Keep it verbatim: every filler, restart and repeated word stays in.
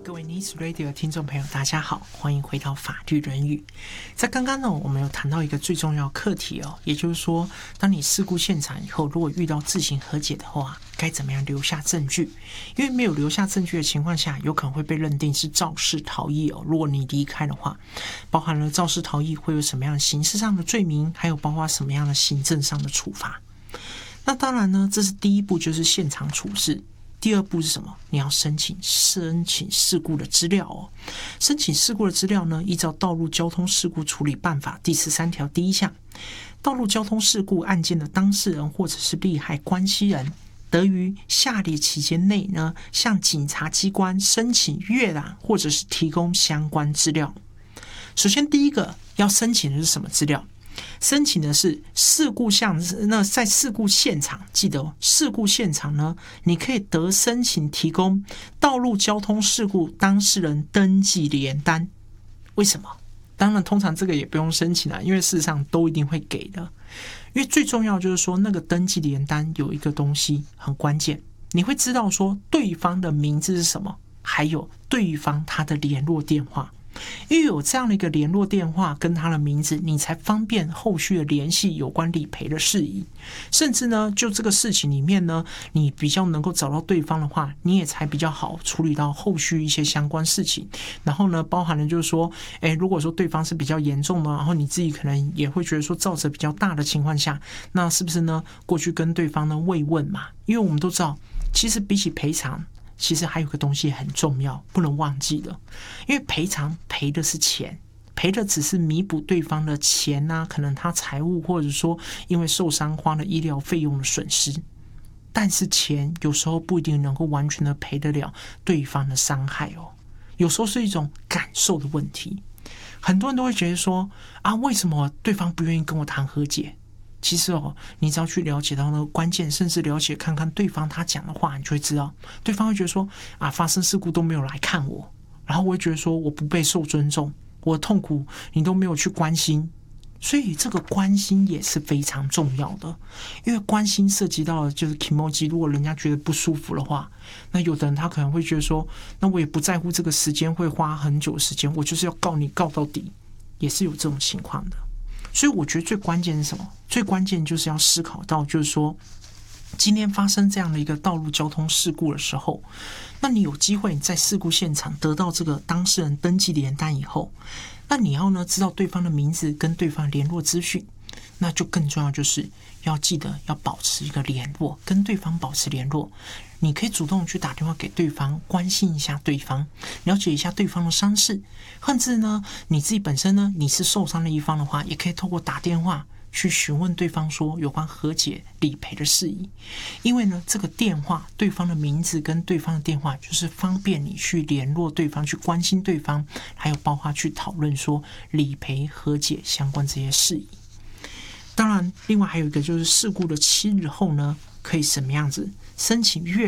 各位 News Radio 的听众朋友大家好，欢迎回到法律人语。在刚刚呢，我们有谈到一个最重要的课题哦，也就是说，当你事故现场以后，如果遇到自行和解的话，该怎么样留下证据？因为没有留下证据的情况下，有可能会被认定是肇事逃逸哦。如果你离开的话，包含了肇事逃逸会有什么样的刑事上的罪名，还有包括什么样的行政上的处罚。那当然呢，这是第一步，就是现场处置。第二步是什么？你要申请申请事故的资料哦。申请事故的资料呢，依照《道路交通事故处理办法》第十三条第一项，道路交通事故案件的当事人或者是利害关系人，得于下列期间内呢，向警察机关申请阅览或者是提供相关资料。首先，第一个要申请的是什么资料？申请的是事故项，那在事故现场，记得哦，事故现场呢，你可以得申请提供道路交通事故当事人登记联单。为什么？当然，通常这个也不用申请啦，因为事实上都一定会给的。因为最重要就是说，那个登记联单有一个东西很关键，你会知道说对方的名字是什么，还有对方他的联络电话。因为有这样的一个联络电话跟他的名字，你才方便后续的联系有关理赔的事宜。甚至呢，就这个事情里面呢，你比较能够找到对方的话，你也才比较好处理到后续一些相关事情。然后呢，包含了就是说，诶，如果说对方是比较严重的，然后你自己可能也会觉得说造成比较大的情况下，那是不是呢，过去跟对方呢慰问嘛？因为我们都知道，其实比起赔偿，其实还有个东西很重要，不能忘记的。因为赔偿赔的是钱，赔的只是弥补对方的钱啊，可能他财务或者说因为受伤花了医疗费用的损失。但是钱有时候不一定能够完全的赔得了对方的伤害哦，有时候是一种感受的问题。很多人都会觉得说啊，为什么对方不愿意跟我谈和解？其实哦，你只要去了解到那个关键，甚至了解看看对方他讲的话，你就会知道，对方会觉得说啊，发生事故都没有来看我，然后我会觉得说我不被受尊重，我的痛苦你都没有去关心，所以这个关心也是非常重要的，因为关心涉及到的就是 kimoji， 如果人家觉得不舒服的话，那有的人他可能会觉得说，那我也不在乎这个时间会花很久的时间，我就是要告你告到底，也是有这种情况的。所以我觉得最关键是什么？最关键就是要思考到，就是说，今天发生这样的一个道路交通事故的时候，那你有机会在事故现场得到这个当事人登记联单以后，那你要呢知道对方的名字跟对方的联络资讯，那就更重要就是要记得要保持一个联络，跟对方保持联络。你可以主动去打电话给对方，关心一下对方，了解一下对方的伤势，甚至呢，你自己本身呢，你是受伤的一方的话，也可以透过打电话去询问对方说有关和解理赔的事宜。因为呢，这个电话对方的名字跟对方的电话，就是方便你去联络对方，去关心对方，还有包括去讨论说理赔和解相关这些事宜。当然，另外还有一个就是事故的七日后呢，可以什么样子申请阅